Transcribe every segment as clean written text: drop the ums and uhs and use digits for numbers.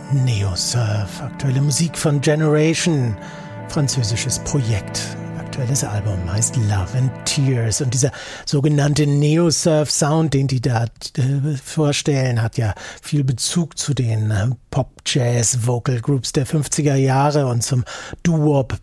Neo-Surf, aktuelle Musik von Generation, französisches Projekt. Aktuelles Album heißt Love and Tears und dieser sogenannte Neo-Surf-Sound, den die da vorstellen, hat ja viel Bezug zu den Pop-Jazz-Vocal-Groups der 50er Jahre und zum Doo-Wop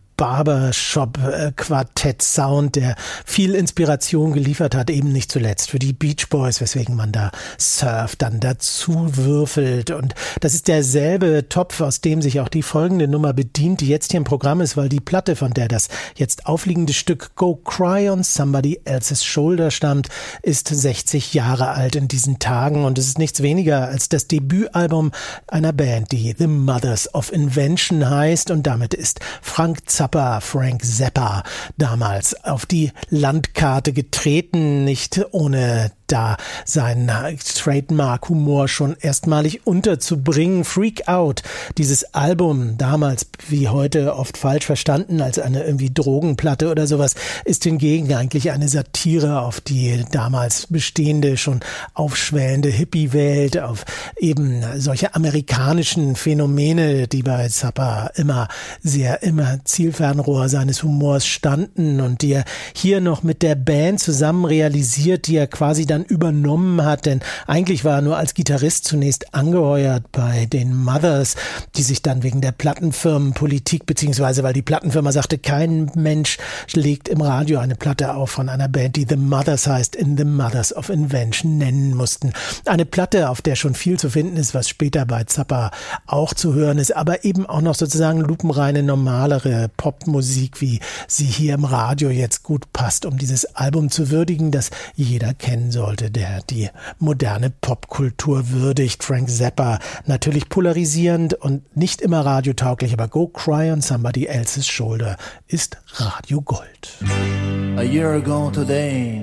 Barbershop-Quartett-Sound, der viel Inspiration geliefert hat, eben nicht zuletzt für die Beach Boys, weswegen man da Surf dann dazu würfelt. Und das ist derselbe Topf, aus dem sich auch die folgende Nummer bedient, die jetzt hier im Programm ist, weil die Platte, von der das jetzt aufliegende Stück Go Cry on Somebody Else's Shoulder stammt, ist 60 Jahre alt in diesen Tagen und es ist nichts weniger als das Debütalbum einer Band, die The Mothers of Invention heißt, und damit ist Frank Zappa, damals auf die Landkarte getreten, nicht ohne da seinen Trademark-Humor schon erstmalig unterzubringen. Freak Out, dieses Album, damals wie heute oft falsch verstanden als eine irgendwie Drogenplatte oder sowas, ist hingegen eigentlich eine Satire auf die damals bestehende, schon aufschwellende Hippie-Welt, auf eben solche amerikanischen Phänomene, die bei Zappa immer Zielfernrohr seines Humors standen und die er hier noch mit der Band zusammen realisiert, die er quasi dann übernommen hat, denn eigentlich war er nur als Gitarrist zunächst angeheuert bei den Mothers, die sich dann wegen der Plattenfirmenpolitik, beziehungsweise weil die Plattenfirma sagte, kein Mensch legt im Radio eine Platte auf von einer Band, die The Mothers heißt, in The Mothers of Invention nennen mussten. Eine Platte, auf der schon viel zu finden ist, was später bei Zappa auch zu hören ist, aber eben auch noch sozusagen lupenreine, normalere Popmusik, wie sie hier im Radio jetzt gut passt, um dieses Album zu würdigen, das jeder kennen sollte, der die moderne Popkultur würdigt. Frank Zappa, natürlich polarisierend und nicht immer radiotauglich, aber Go Cry on Somebody Else's Shoulder ist Radio Gold. A year ago today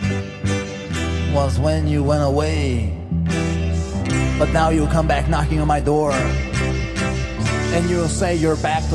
was when you went away, but now you come back knocking on my door and you'll say you're back to